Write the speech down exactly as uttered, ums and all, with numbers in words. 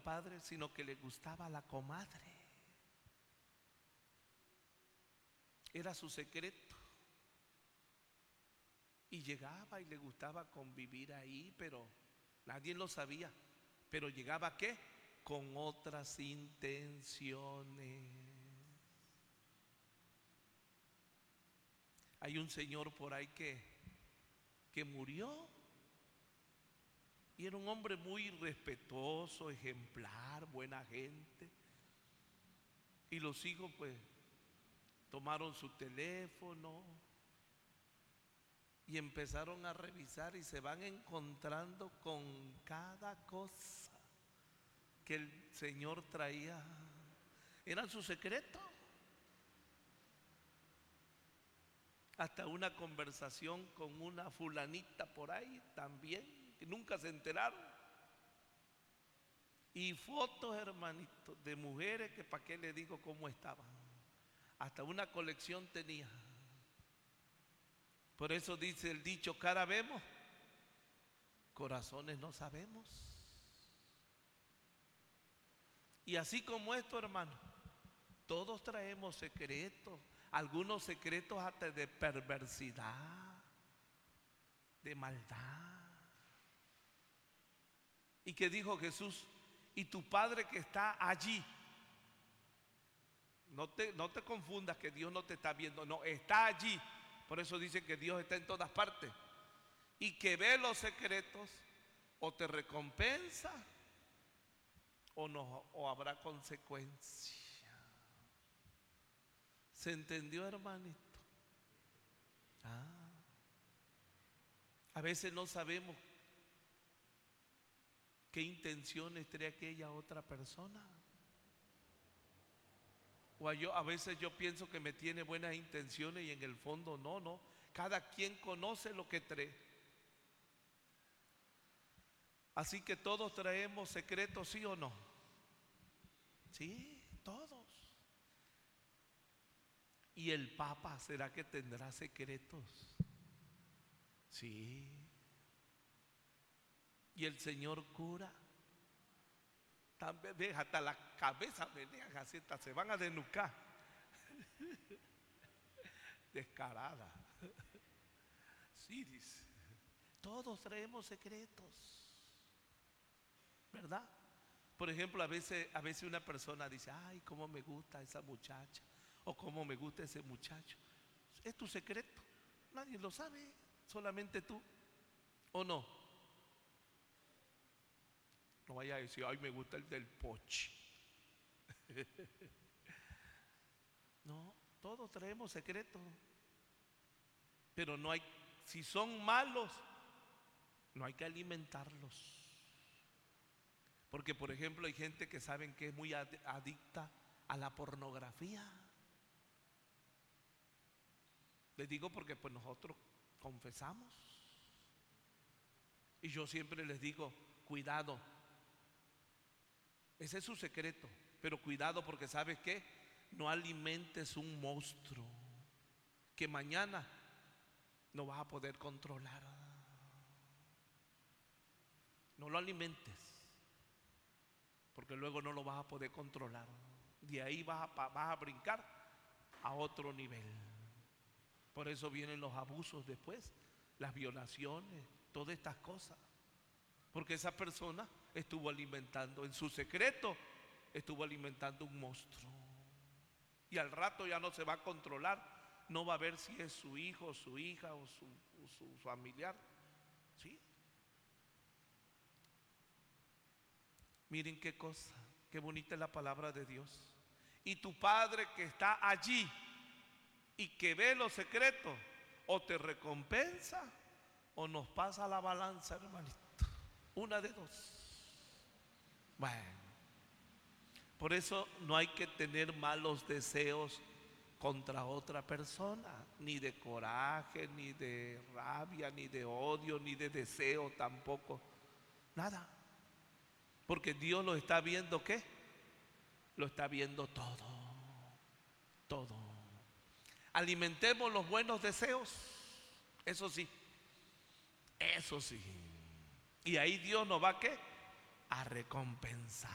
padre, sino que le gustaba a la comadre. Era su secreto. Y llegaba y le gustaba convivir ahí, pero nadie lo sabía. Pero llegaba ¿qué? Con otras intenciones. Hay un señor por ahí que, que murió. Y era un hombre muy respetuoso, ejemplar, buena gente. Y los hijos pues tomaron su teléfono y empezaron a revisar y se van encontrando con cada cosa que el Señor traía. Eran sus secretos. Hasta una conversación con una fulanita por ahí también, que nunca se enteraron. Y fotos, hermanitos, de mujeres que para qué le digo cómo estaban. Hasta una colección tenía. Por eso dice el dicho, cara vemos, corazones no sabemos. Y así como esto, hermano, todos traemos secretos, algunos secretos hasta de perversidad, de maldad. ¿Y qué dijo Jesús? Y tu Padre que está allí. No te, no te confundas que Dios no te está viendo, no, está allí. Por eso dice que Dios está en todas partes. Y que ve los secretos, o te recompensa, o, no, o habrá consecuencia. ¿Se entendió, hermanito? Ah. A veces no sabemos qué intenciones trae aquella otra persona. O yo, a veces yo pienso que me tiene buenas intenciones y en el fondo no, no. Cada quien conoce lo que trae. Así que todos traemos secretos, ¿sí o no? Sí, todos. ¿Y el Papa será que tendrá secretos? Sí. ¿Y el señor cura? También, hasta la cabeza venían así, hasta se van a desnucar. Descarada. Sí, dice. Todos traemos secretos, ¿verdad? Por ejemplo, a veces, a veces una persona dice, ay, cómo me gusta esa muchacha, o cómo me gusta ese muchacho. Es tu secreto, nadie lo sabe, solamente tú, ¿o no? No vaya a decir, ay, me gusta el del poche. No, todos traemos secretos. Pero no hay, si son malos, no hay que alimentarlos. Porque, por ejemplo, hay gente que saben que es muy adicta a la pornografía. Les digo porque pues nosotros confesamos. Y yo siempre les digo, cuidado. Ese es su secreto, pero cuidado porque ¿sabes qué? No alimentes un monstruo que mañana no vas a poder controlar. No lo alimentes, porque luego no lo vas a poder controlar. De ahí vas a, vas a brincar a otro nivel. Por eso vienen los abusos después, las violaciones, todas estas cosas. Porque esa persona estuvo alimentando, en su secreto, estuvo alimentando un monstruo. Y al rato ya no se va a controlar. No va a ver si es su hijo, su hija o su, o su familiar. ¿Sí? Miren qué cosa, qué bonita es la palabra de Dios. Y tu Padre que está allí y que ve los secretos, o te recompensa o nos pasa la balanza, hermanito. Una de dos. Bueno, por eso no hay que tener malos deseos contra otra persona, ni de coraje, ni de rabia, ni de odio, ni de deseo tampoco. Nada. Porque Dios lo está viendo, ¿qué? Lo está viendo todo. Todo. Alimentemos los buenos deseos. Eso sí. Eso sí. Y ahí Dios nos va ¿qué? A recompensar.